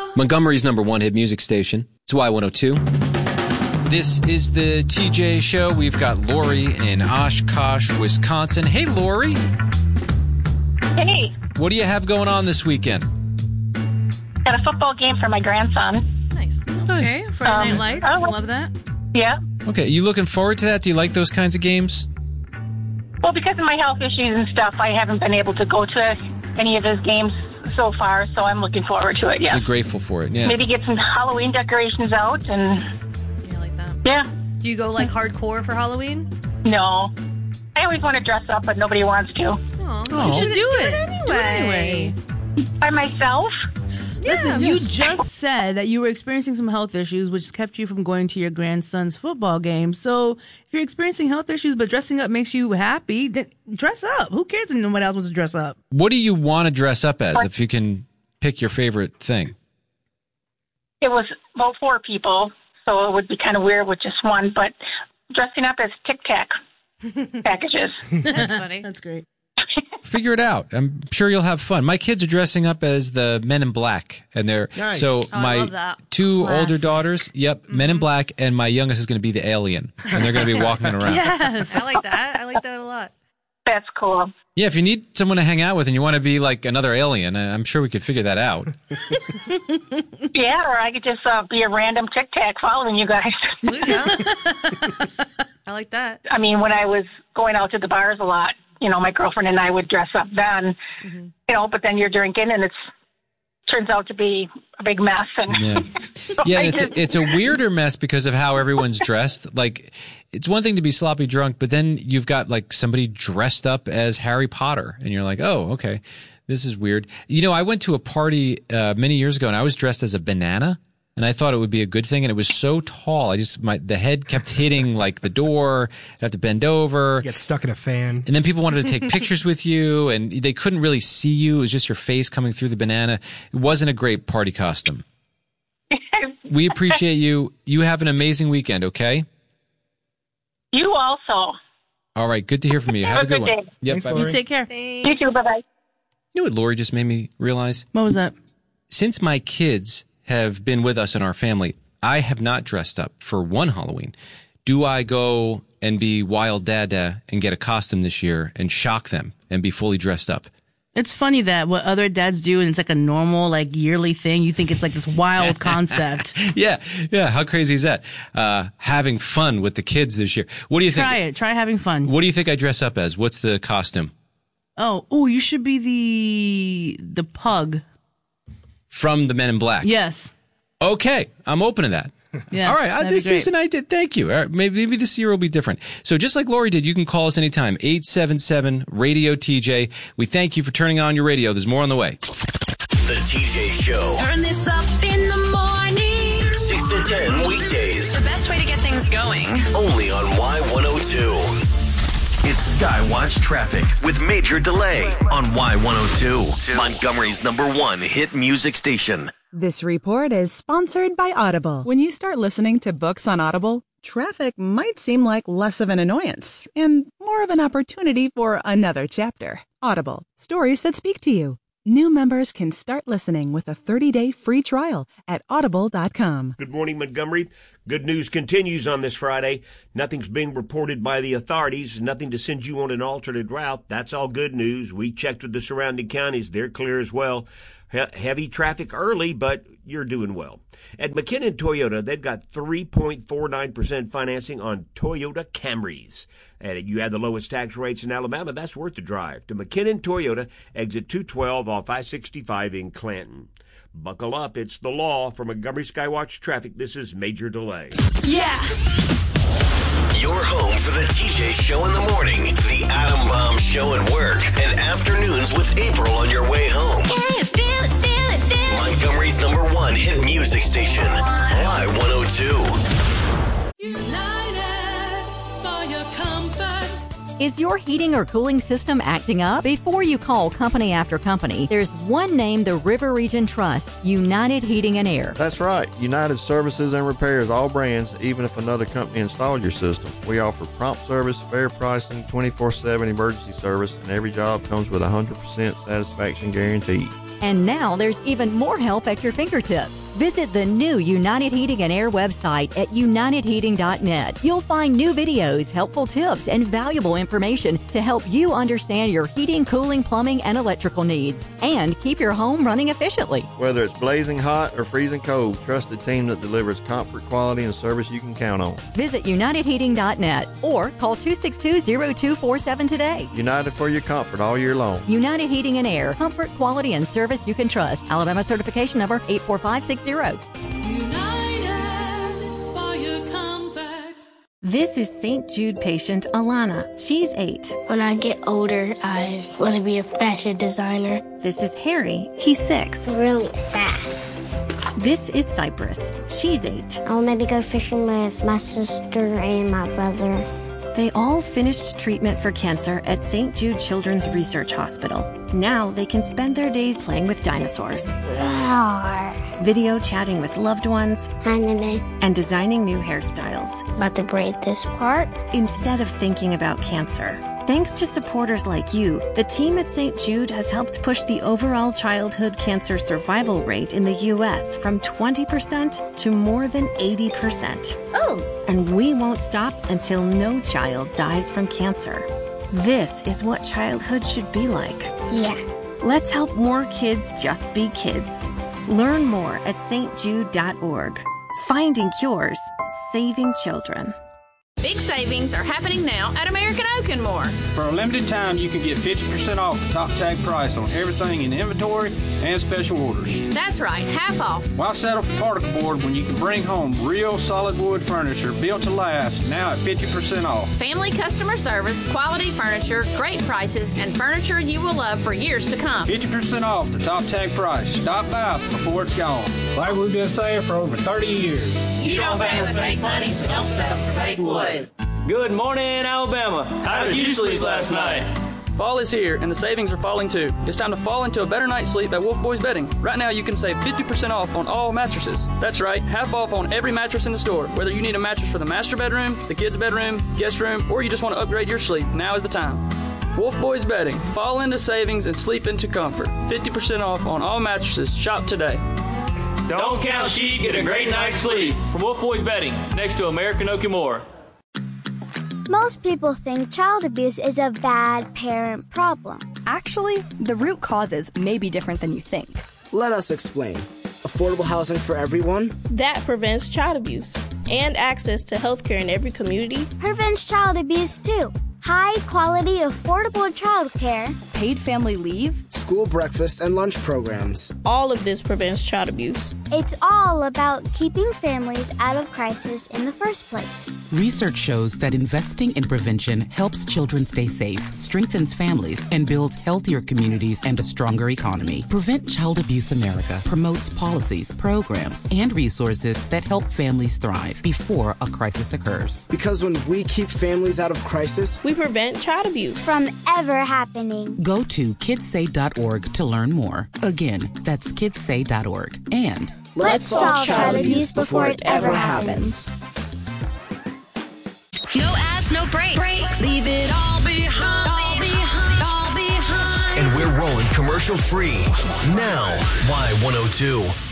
Montgomery's number one hit music station. It's Y102. This is the TJ Show. We've got Lori in Oshkosh, Wisconsin. Hey, Lori. Hey. What do you have going on this weekend? Got a football game for my grandson. Nice. Okay, Friday Night Lights. Love that. Yeah. Okay, you looking forward to that? Do you like those kinds of games? Well, because of my health issues and stuff, I haven't been able to go to any of his games so far, so I'm looking forward to it, yeah. You're grateful for it, yeah. Maybe get some Halloween decorations out and... Yeah, I like that. Yeah. Do you go, like, hardcore for Halloween? No. I always want to dress up, but nobody wants to. Oh, you should do it anyway. By myself? Yeah, listen, you just said that you were experiencing some health issues, which kept you from going to your grandson's football game. So if you're experiencing health issues, but dressing up makes you happy, then dress up. Who cares when nobody else wants to dress up? What do you want to dress up as, if you can pick your favorite thing? It was about 4 people, so it would be kind of weird with just one, but dressing up as Tic Tac packages. That's funny. That's great. Figure it out. I'm sure you'll have fun. My kids are dressing up as the Men in Black, and they're nice. So I love my that. 2 Classic. older daughters, Men in Black, and my youngest is going to be the alien, and they're going to be walking around. Yes, I like that. I like that a lot. That's cool. Yeah, if you need someone to hang out with and you want to be like another alien, I'm sure we could figure that out. Yeah, or I could just be a random Tic Tac following you guys. I like that. I mean, when I was going out to the bars a lot, my girlfriend and I would dress up then, but then you're drinking and turns out to be a big mess. And Yeah, it's a weirder mess because of how everyone's dressed. Like, it's one thing to be sloppy drunk, but then you've got like somebody dressed up as Harry Potter, and you're like, oh, okay, this is weird. I went to a party many years ago, and I was dressed as a banana. And I thought it would be a good thing, and it was so tall. The head kept hitting like the door. I'd have to bend over. Get stuck in a fan. And then people wanted to take pictures with you, and they couldn't really see you. It was just your face coming through the banana. It wasn't a great party costume. We appreciate you. You have an amazing weekend, okay? You also. All right, good to hear from you. Have a good one. day. Yep, Thanks, bye. Lori. You take care. You too. Bye-bye. You know what Lori just made me realize? What was that? Since my kids have been with us in our family, I have not dressed up for one Halloween. Do I go and be Wild Dada and get a costume this year and shock them and be fully dressed up? It's funny that what other dads do, and it's like a normal, like yearly thing. You think it's like this wild concept. Yeah. How crazy is that? Having fun with the kids this year. What do you think? Try it. Try having fun. What do you think I dress up as? What's the costume? Oh, you should be the pug. From the Men in Black. Yes. Okay, I'm open to that. Yeah. All right, that'd this be great. season I did. Thank you. All right, maybe this year will be different. So just like Lori did, you can call us anytime. 877-RADIO-TJ. We thank you for turning on your radio. There's more on the way. The TJ Show. Turn this up in the morning. 6 to 10 weekdays. The best way to get things going. Only on Y102. It's Skywatch Traffic with Major Delay on Y102. Montgomery's #1 hit music station. This report is sponsored by Audible. When you start listening to books on Audible, traffic might seem like less of an annoyance and more of an opportunity for another chapter. Audible, stories that speak to you. New members can start listening with a 30-day free trial at audible.com. Good morning, Montgomery. Good news continues on this Friday. Nothing's being reported by the authorities. Nothing to send you on an alternate route. That's all good news. We checked with the surrounding counties. They're clear as well. Heavy traffic early, but you're doing well. At McKinnon Toyota, they've got 3.49% financing on Toyota Camrys. And you have the lowest tax rates in Alabama. That's worth the drive. To McKinnon Toyota, exit 212 off I-65 in Clanton. Buckle up. It's the law. For Montgomery Skywatch Traffic, this is Major Delay. Yeah. Your home for the TJ Show in the morning, the Adam Bomb Show at work, and afternoons with April on your way home. Can you feel it, feel it, feel it? Montgomery's #1 hit music station, Y102. United for your comfort. Is your heating or cooling system acting up? Before you call company after company, there's one name the River Region trusts, United Heating and Air. That's right. United services and repairs all brands, even if another company installed your system. We offer prompt service, fair pricing, 24/7 emergency service, and every job comes with a 100% satisfaction guarantee. And now there's even more help at your fingertips. Visit the new United Heating and Air website at unitedheating.net. You'll find new videos, helpful tips, and valuable information to help you understand your heating, cooling, plumbing, and electrical needs, and keep your home running efficiently. Whether it's blazing hot or freezing cold, trust the team that delivers comfort, quality, and service you can count on. Visit unitedheating.net or call 262-0247 today. United for your comfort all year long. United Heating and Air. Comfort, quality, and service you can trust. Alabama certification number 84560. United for your comfort. This is St. Jude patient Alana. She's 8. When I get older, I want to be a fashion designer. This is Harry. He's 6. Really fast. This is Cypress. She's 8. I'll maybe go fishing with my sister and my brother. They all finished treatment for cancer at St. Jude Children's Research Hospital. Now they can spend their days playing with dinosaurs, video chatting with loved ones, and designing new hairstyles. About to braid this part. Instead of thinking about cancer. Thanks to supporters like you, the team at St. Jude has helped push the overall childhood cancer survival rate in the U.S. from 20% to more than 80%. Oh! And we won't stop until no child dies from cancer. This is what childhood should be like. Yeah. Let's help more kids just be kids. Learn more at stjude.org. Finding cures, saving children. Big savings are happening now at American Oak and More. For a limited time, you can get 50% off the top tag price on everything in inventory and special orders. That's right, half off. Why settle for particle board when you can bring home real solid wood furniture built to last, now at 50% off? Family customer service, quality furniture, great prices, and furniture you will love for years to come. 50% off the top tag price. Stop by before it's gone. Like we've been saying for over 30 years. You don't pay with fake money, so don't settle for fake wood. Good morning, Alabama. How did you sleep last night? Fall is here, and the savings are falling too. It's time to fall into a better night's sleep at Wolf Boys Bedding. Right now, you can save 50% off on all mattresses. That's right, half off on every mattress in the store. Whether you need a mattress for the master bedroom, the kids' bedroom, guest room, or you just want to upgrade your sleep, now is the time. Wolf Boys Bedding. Fall into savings and sleep into comfort. 50% off on all mattresses. Shop today. Don't count sheep, get a great night's sleep. From Wolf Boys Bedding, next to American Oak and More. Most people think child abuse is a bad parent problem. Actually, the root causes may be different than you think. Let us explain. Affordable housing for everyone. That prevents child abuse. And access to health care in every community. Prevents child abuse too. High quality, affordable child care. Paid family leave. School breakfast and lunch programs. All of this prevents child abuse. It's all about keeping families out of crisis in the first place. Research shows that investing in prevention helps children stay safe, strengthens families, and builds healthier communities and a stronger economy. Prevent Child Abuse America promotes policies, programs, and resources that help families thrive before a crisis occurs. Because when we keep families out of crisis, we prevent child abuse from ever happening. Go to kidssay.org to learn more. Again, that's kidssay.org. And let's solve child abuse before it ever happens. No ads, no breaks. Leave it all behind. And we're rolling commercial free. Now, Y102.